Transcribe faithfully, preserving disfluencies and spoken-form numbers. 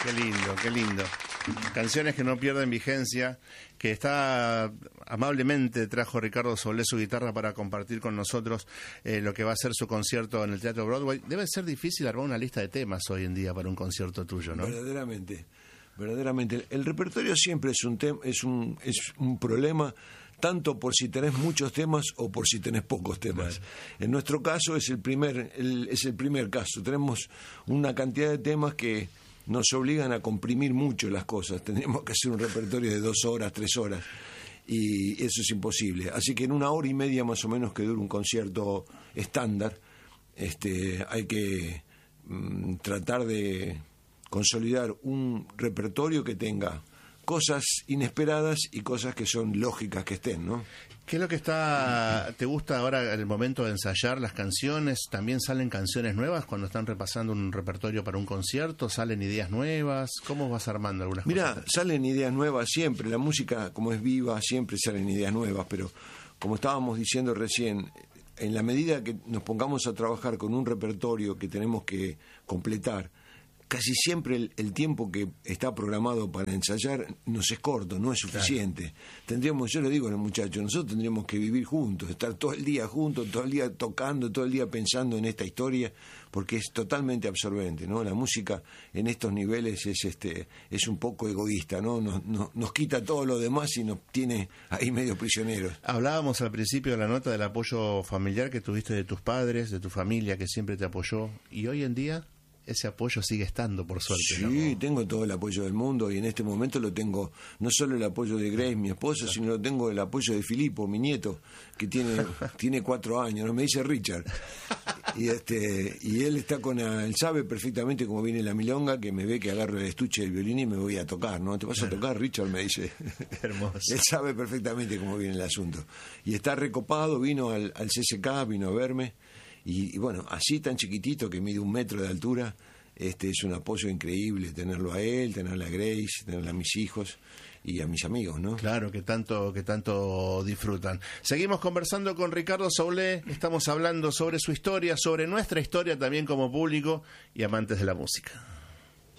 Qué lindo, qué lindo. Canciones que no pierden vigencia, que está amablemente trajo Ricardo Soule su guitarra para compartir con nosotros eh, lo que va a ser su concierto en el Teatro Broadway. Debe ser difícil armar una lista de temas hoy en día para un concierto tuyo, ¿no? Verdaderamente, verdaderamente. El, el repertorio siempre es un tema, es un, es un problema, tanto por si tenés muchos temas o por si tenés pocos temas. Claro. En nuestro caso es el primer, el, es el primer caso. Tenemos una cantidad de temas que nos obligan a comprimir mucho las cosas. Tendríamos que hacer un repertorio de dos horas, tres horas, y eso es imposible. Así que en una hora y media más o menos que dura un concierto estándar, este, hay que mm, tratar de consolidar un repertorio que tenga cosas inesperadas y cosas que son lógicas que estén, ¿no? ¿Qué es lo que está te gusta ahora en el momento de ensayar las canciones? ¿También salen canciones nuevas cuando están repasando un repertorio para un concierto? ¿Salen ideas nuevas? ¿Cómo vas armando algunas Mirá, cosas? salen ideas nuevas siempre. La música, como es viva, siempre salen ideas nuevas, pero como estábamos diciendo recién, en la medida que nos pongamos a trabajar con un repertorio que tenemos que completar, casi siempre el, el tiempo que está programado para ensayar nos es corto, no es suficiente. Claro. Tendríamos, yo le digo a los muchachos, nosotros tendríamos que vivir juntos, estar todo el día juntos, todo el día tocando, todo el día pensando en esta historia, porque es totalmente absorbente, ¿no? La música en estos niveles es este es un poco egoísta, ¿no? Nos, nos, nos quita todo lo demás y nos tiene ahí medio prisioneros. Hablábamos al principio de la nota del apoyo familiar que tuviste de tus padres, de tu familia que siempre te apoyó, y hoy en día ese apoyo sigue estando, por suerte. Sí, ¿no? Tengo todo el apoyo del mundo y en este momento lo tengo, no solo el apoyo de Grace, mi esposa, sino lo tengo el apoyo de Filippo, mi nieto, que tiene tiene cuatro años, no me dice Richard. Y este y él está con él sabe perfectamente cómo viene la milonga, que me ve que agarro el estuche del violín y me voy a tocar, ¿no? ¿Te vas a tocar, Richard? Me dice. Hermoso. Él sabe perfectamente cómo viene el asunto. Y está recopado, vino al, al C S K, vino a verme. Y, y bueno, así tan chiquitito que mide un metro de altura, este es un apoyo increíble tenerlo a él, tenerla a Grace, tenerla a mis hijos y a mis amigos, ¿no? Claro, que tanto, que tanto disfrutan. Seguimos conversando con Ricardo Soule, estamos hablando sobre su historia, sobre nuestra historia también como público y amantes de la música.